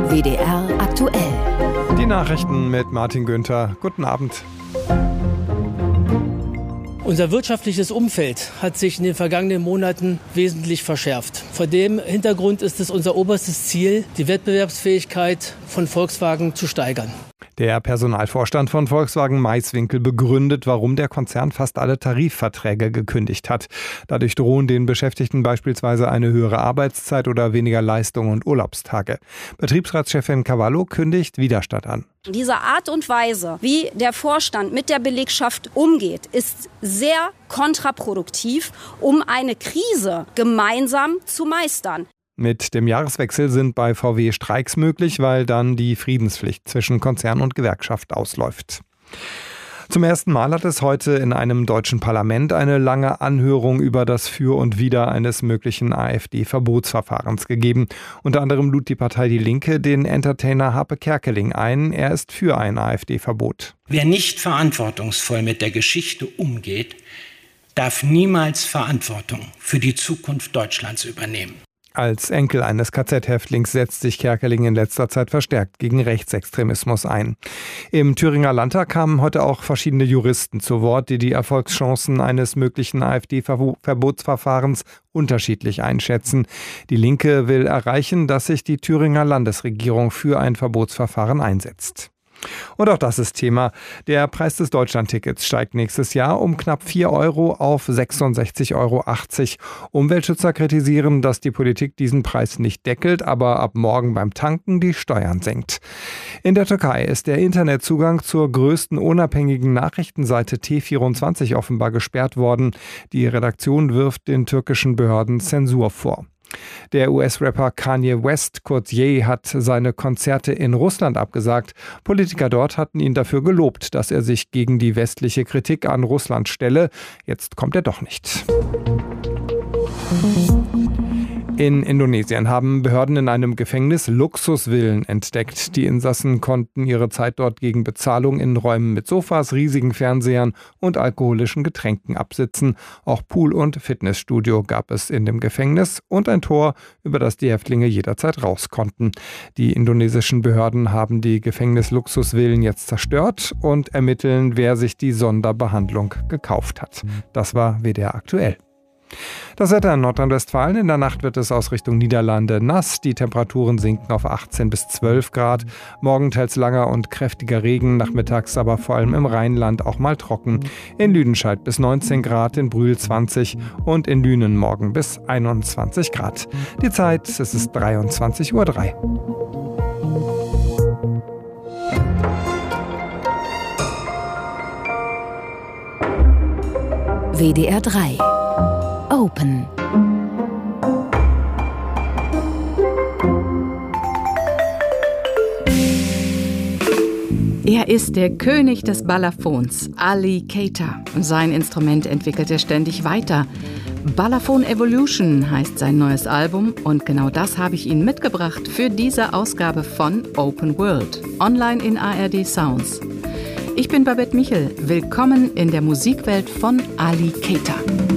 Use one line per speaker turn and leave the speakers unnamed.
WDR aktuell.
Die Nachrichten mit Martin Günther. Guten Abend.
Unser wirtschaftliches Umfeld hat sich in den vergangenen Monaten wesentlich verschärft. Vor dem Hintergrund ist es unser oberstes Ziel, die Wettbewerbsfähigkeit von Volkswagen zu steigern.
Der Personalvorstand von Volkswagen Maiswinkel begründet, warum der Konzern fast alle Tarifverträge gekündigt hat. Dadurch drohen den Beschäftigten beispielsweise eine höhere Arbeitszeit oder weniger Leistung und Urlaubstage. Betriebsratschefin Cavallo kündigt Widerstand an.
Diese Art und Weise, wie der Vorstand mit der Belegschaft umgeht, ist sehr kontraproduktiv, um eine Krise gemeinsam zu meistern.
Mit dem Jahreswechsel sind bei VW Streiks möglich, weil dann die Friedenspflicht zwischen Konzern und Gewerkschaft ausläuft. Zum ersten Mal hat es heute in einem deutschen Parlament eine lange Anhörung über das Für und Wider eines möglichen AfD-Verbotsverfahrens gegeben. Unter anderem lud die Partei Die Linke den Entertainer Harpe Kerkeling ein. Er ist für ein AfD-Verbot.
Wer nicht verantwortungsvoll mit der Geschichte umgeht, darf niemals Verantwortung für die Zukunft Deutschlands übernehmen.
Als Enkel eines KZ-Häftlings setzt sich Kerkeling in letzter Zeit verstärkt gegen Rechtsextremismus ein. Im Thüringer Landtag kamen heute auch verschiedene Juristen zu Wort, die die Erfolgschancen eines möglichen AfD-Verbotsverfahrens unterschiedlich einschätzen. Die Linke will erreichen, dass sich die Thüringer Landesregierung für ein Verbotsverfahren einsetzt. Und auch das ist Thema. Der Preis des Deutschlandtickets steigt nächstes Jahr um knapp 4 Euro auf 66,80 Euro. Umweltschützer kritisieren, dass die Politik diesen Preis nicht deckelt, aber ab morgen beim Tanken die Steuern senkt. In der Türkei ist der Internetzugang zur größten unabhängigen Nachrichtenseite T24 offenbar gesperrt worden. Die Redaktion wirft den türkischen Behörden Zensur vor. Der US-Rapper Kanye West, kurz Ye, hat seine Konzerte in Russland abgesagt. Politiker dort hatten ihn dafür gelobt, dass er sich gegen die westliche Kritik an Russland stelle. Jetzt kommt er doch nicht. In Indonesien haben Behörden in einem Gefängnis Luxusvillen entdeckt. Die Insassen konnten ihre Zeit dort gegen Bezahlung in Räumen mit Sofas, riesigen Fernsehern und alkoholischen Getränken absitzen. Auch Pool- und Fitnessstudio gab es in dem Gefängnis und ein Tor, über das die Häftlinge jederzeit raus konnten. Die indonesischen Behörden haben die Gefängnis-Luxusvillen jetzt zerstört und ermitteln, wer sich die Sonderbehandlung gekauft hat. Das war WDR aktuell. Das Wetter in Nordrhein-Westfalen. In der Nacht wird es aus Richtung Niederlande nass. Die Temperaturen sinken auf 18 bis 12 Grad. Morgen teils langer und kräftiger Regen, nachmittags aber vor allem im Rheinland auch mal trocken. In Lüdenscheid bis 19 Grad, in Brühl 20 und in Lünen morgen bis 21 Grad. Die Zeit, es ist 23:03 Uhr.
WDR 3 Open.
Er ist der König des Balafons, Ali Keita. Sein Instrument entwickelt er ständig weiter. Balafon Evolution heißt sein neues Album und genau das habe ich Ihnen mitgebracht für diese Ausgabe von Open World, online in ARD Sounds. Ich bin Babette Michel. Willkommen in der Musikwelt von Ali Keita.